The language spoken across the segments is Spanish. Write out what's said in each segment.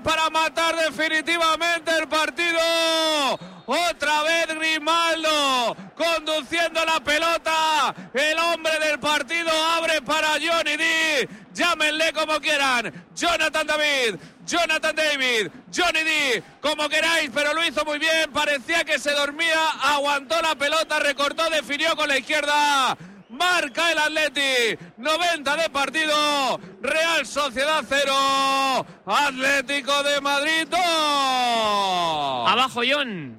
para matar definitivamente el partido. Otra vez Grimaldo conduciendo la pelota. El hombre del partido abre para Johnny D. Llámenle como quieran. Jonathan David, Johnny D, como queráis, pero lo hizo muy bien. Parecía que se dormía, aguantó la pelota, recortó, definió con la izquierda. Marca el Atleti, 90 de partido, Real Sociedad 0, Atlético de Madrid 2. Abajo, John.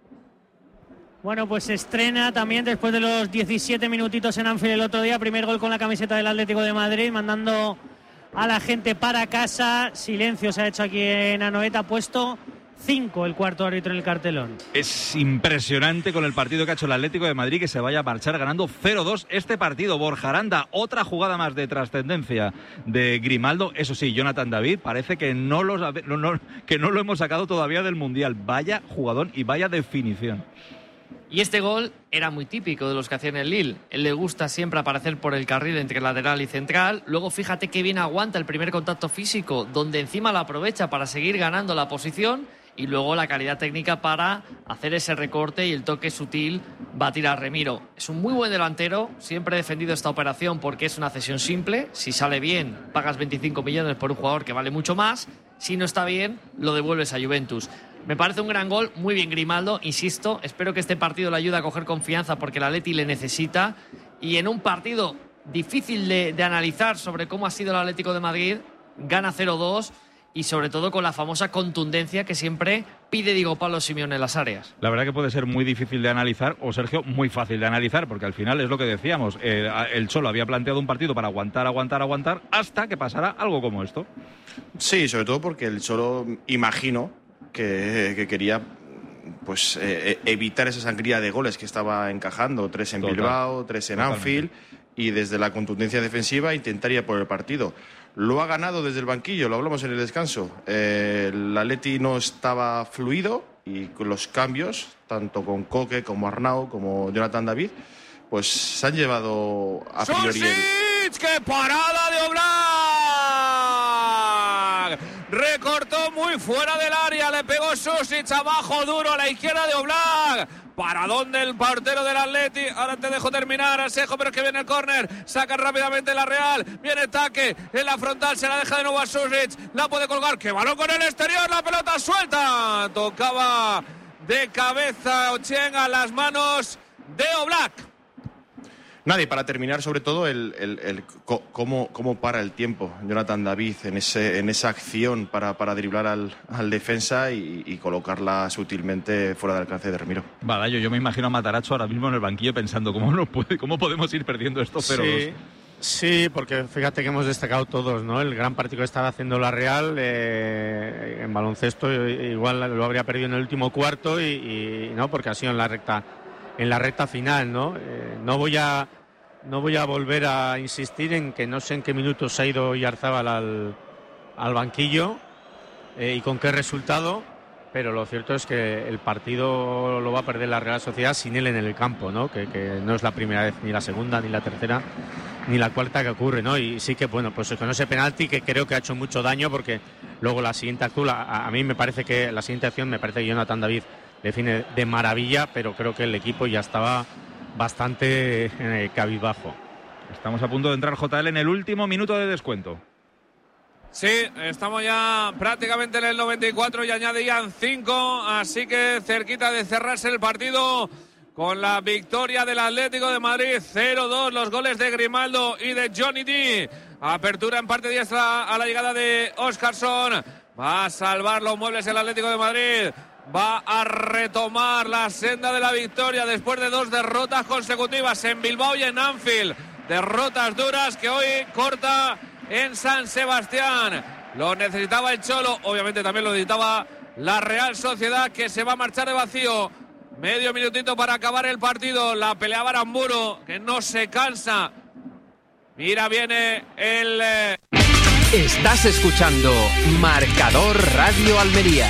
Bueno, pues se estrena también después de los 17 minutitos en Anfield el otro día. Primer gol con la camiseta del Atlético de Madrid, mandando a la gente para casa. Silencio se ha hecho aquí en Anoeta, puesto 5 el cuarto árbitro en el cartelón. Es impresionante con el partido que ha hecho el Atlético de Madrid, que se vaya a marchar ganando 0-2 este partido. Borja Aranda, otra jugada más de trascendencia de Grimaldo. Eso sí, Jonathan David parece que no lo hemos sacado todavía del Mundial. Vaya jugador y vaya definición. Y este gol era muy típico de los que hacían el Lille. Él le gusta siempre aparecer por el carril entre lateral y central. Luego fíjate qué bien aguanta el primer contacto físico, donde encima lo aprovecha para seguir ganando la posición. Y luego la calidad técnica para hacer ese recorte y el toque sutil, batir a Remiro. Es un muy buen delantero, siempre he defendido esta operación porque es una cesión simple. Si sale bien, pagas 25 millones por un jugador que vale mucho más. Si no está bien, lo devuelves a Juventus. Me parece un gran gol, muy bien Grimaldo, insisto. Espero que este partido le ayude a coger confianza porque el Atleti le necesita. Y en un partido difícil de analizar sobre cómo ha sido el Atlético de Madrid, gana 0-2. Y sobre todo con la famosa contundencia que siempre pide Diego Pablo Simeone en las áreas. La verdad que puede ser muy difícil de analizar, o Sergio, muy fácil de analizar, porque al final es lo que decíamos, el Cholo había planteado un partido para aguantar, hasta que pasara algo como esto. Sí, sobre todo porque el Cholo, imagino, que quería pues evitar esa sangría de goles que estaba encajando, 3 en Bilbao, 3 en Anfield, y desde la contundencia defensiva intentaría por el partido. Lo ha ganado desde el banquillo, lo hablamos en el descanso. El Atleti no estaba fluido y con los cambios, tanto con Koke como Arnau, como Jonathan David, pues se han llevado a priori... ¡Qué parada de Oblak! Recortó muy fuera del área, le pegó Susic abajo duro a la izquierda de Oblak. ¿Para dónde el portero del Atleti? Ahora te dejo terminar, Asejo, pero es que viene el córner. Saca rápidamente la Real. Viene Taque en la frontal, se la deja de nuevo a Susic. La puede colgar. ¡Qué balón con el exterior! La pelota suelta. Tocaba de cabeza Ochieng a las manos de Oblak. Nadie, para terminar, sobre todo, cómo para el tiempo Jonathan David en esa acción para driblar al defensa y colocarla sutilmente fuera del alcance de Remiro. Vale, yo me imagino a Matarazzo ahora mismo en el banquillo pensando cómo podemos ir perdiendo esto 0-2. Sí, porque fíjate que hemos destacado todos, ¿no? El gran partido que estaba haciendo la Real en baloncesto, igual lo habría perdido en el último cuarto y no, porque ha sido en la recta final, ¿no? No voy a volver a insistir en que no sé en qué minutos se ha ido Oyarzábal al banquillo y con qué resultado, pero lo cierto es que el partido lo va a perder la Real Sociedad sin él en el campo, ¿no? Que no es la primera vez, ni la segunda, ni la tercera, ni la cuarta que ocurre, ¿no? Y sí que, bueno, pues con ese penalti que creo que ha hecho mucho daño, porque luego la siguiente acción, a mí me parece que la siguiente acción, me parece que Jonathan David define de maravilla, pero creo que el equipo ya estaba bastante cabizbajo. Estamos a punto de entrar, JL, en el último minuto de descuento. Sí, estamos ya prácticamente en el 94 y añadían 5, así que cerquita de cerrarse el partido con la victoria del Atlético de Madrid. 0-2 los goles de Grimaldo y de Johnny D. Apertura en parte diestra a la llegada de Óscarson. Va a salvar los muebles el Atlético de Madrid. Va a retomar la senda de la victoria después de 2 derrotas consecutivas en Bilbao y en Anfield. Derrotas duras que hoy corta en San Sebastián. Lo necesitaba el Cholo, obviamente también lo necesitaba la Real Sociedad, que se va a marchar de vacío. Medio minutito para acabar el partido. La peleaba Aramburu, que no se cansa. Mira, viene el... Estás escuchando Marcador Radio Almería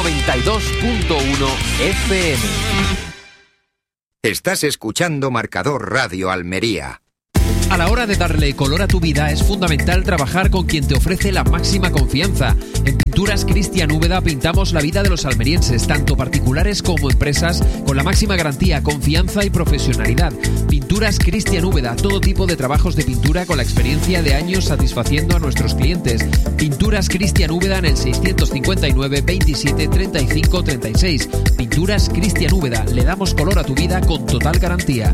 92.1 FM. Estás escuchando Marcador Radio Almería. A la hora de darle color a tu vida es fundamental trabajar con quien te ofrece la máxima confianza. En Pinturas Cristian Úbeda pintamos la vida de los almerienses, tanto particulares como empresas, con la máxima garantía, confianza y profesionalidad. Pinturas Cristian Úbeda, todo tipo de trabajos de pintura con la experiencia de años satisfaciendo a nuestros clientes. Pinturas Cristian Úbeda en el 659 27 35 36. Pinturas Cristian Úbeda, le damos color a tu vida con total garantía.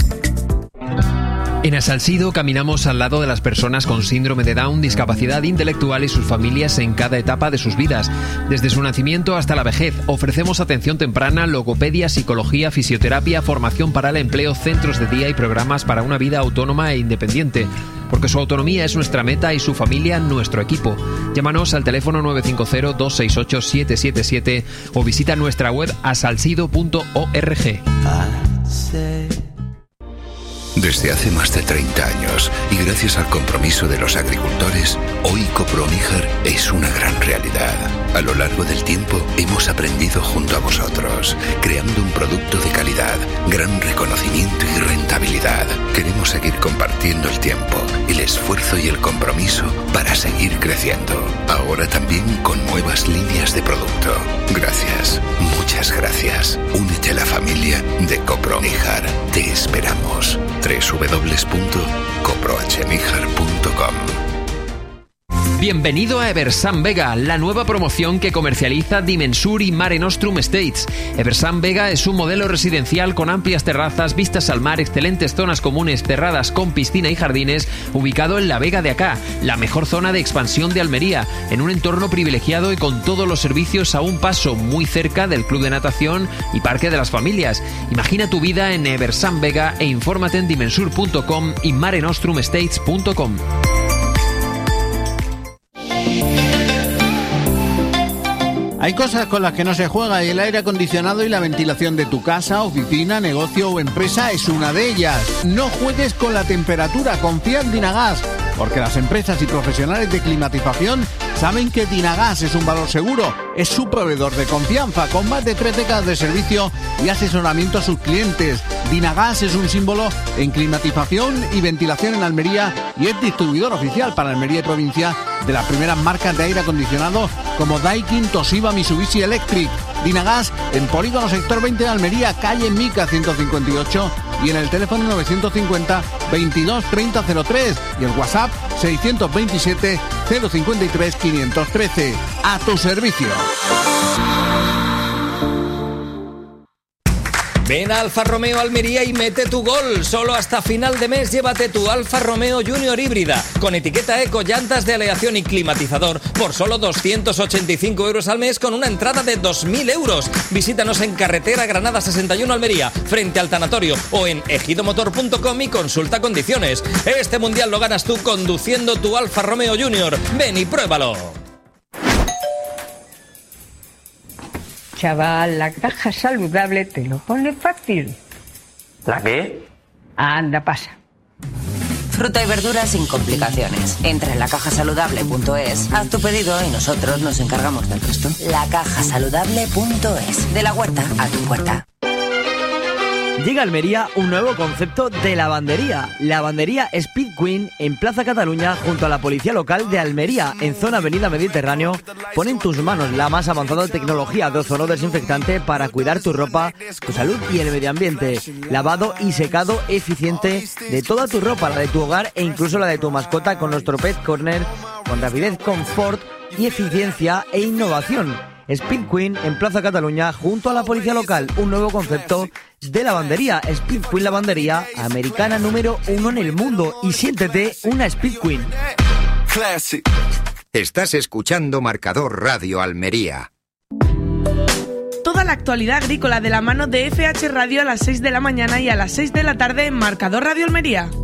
En Asalsido caminamos al lado de las personas con síndrome de Down, discapacidad intelectual y sus familias en cada etapa de sus vidas. Desde su nacimiento hasta la vejez, ofrecemos atención temprana, logopedia, psicología, fisioterapia, formación para el empleo, centros de día y programas para una vida autónoma e independiente. Porque su autonomía es nuestra meta y su familia nuestro equipo. Llámanos al teléfono 950-268-777 o visita nuestra web asalsido.org. Desde hace más de 30 años y gracias al compromiso de los agricultores, hoy Coproníjar es una gran realidad. A lo largo del tiempo hemos aprendido junto a vosotros, creando un producto de calidad, gran reconocimiento y rentabilidad. Queremos seguir compartiendo el tiempo, el esfuerzo y el compromiso para seguir creciendo. Ahora también con nuevas líneas de producto. Gracias, muchas gracias. Únete a la familia de Coproníjar. Te esperamos. www.coprohmíjar.com. Bienvenido a Eversan Vega, la nueva promoción que comercializa Dimensur y Mare Nostrum Estates. Eversan Vega es un modelo residencial con amplias terrazas, vistas al mar, excelentes zonas comunes cerradas con piscina y jardines, ubicado en la Vega de Acá, la mejor zona de expansión de Almería, en un entorno privilegiado y con todos los servicios a un paso, muy cerca del club de natación y parque de las familias. Imagina tu vida en Eversan Vega e infórmate en dimensur.com y marenostrumestates.com. Hay cosas con las que no se juega y el aire acondicionado y la ventilación de tu casa, oficina, negocio o empresa es una de ellas. No juegues con la temperatura, confía en Dinagas, porque las empresas y profesionales de climatización saben que Dinagas es un valor seguro. Es su proveedor de confianza, con más de 3 décadas de servicio y asesoramiento a sus clientes. Dinagas es un símbolo en climatización y ventilación en Almería y es distribuidor oficial para Almería y provincia de las primeras marcas de aire acondicionado como Daikin, Toshiba, Mitsubishi Electric. Dinagas en Polígono Sector 20 de Almería, calle Mica 158 y en el teléfono 950 22 30 03 y el WhatsApp 627 053 513. A tu servicio. Ven a Alfa Romeo Almería y mete tu gol. Solo hasta final de mes llévate tu Alfa Romeo Junior híbrida con etiqueta eco, llantas de aleación y climatizador por solo 285 euros al mes con una entrada de 2.000 euros. Visítanos en Carretera Granada 61 Almería, frente al tanatorio, o en ejidomotor.com y consulta condiciones. Este mundial lo ganas tú conduciendo tu Alfa Romeo Junior. Ven y pruébalo. Chaval, la caja saludable te lo pone fácil. ¿La qué? Anda, pasa. Fruta y verdura sin complicaciones. Entra en lacajasaludable.es, haz tu pedido y nosotros nos encargamos del resto. Lacajasaludable.es. De la huerta a tu puerta. Llega a Almería un nuevo concepto de lavandería. Lavandería Speed Queen en Plaza Cataluña junto a la Policía Local de Almería, en zona Avenida Mediterráneo. Pon en tus manos la más avanzada tecnología de ozono desinfectante para cuidar tu ropa, tu salud y el medio ambiente. Lavado y secado eficiente de toda tu ropa, la de tu hogar e incluso la de tu mascota con nuestro Pet Corner, con rapidez, confort y eficiencia e innovación. Speed Queen en Plaza Cataluña junto a la Policía Local, un nuevo concepto de lavandería. Speed Queen Lavandería, americana número 1 en el mundo, y siéntete una Speed Queen. Estás escuchando Marcador Radio Almería. Toda la actualidad agrícola de la mano de FH Radio a las 6 de la mañana y a las 6 de la tarde en Marcador Radio Almería.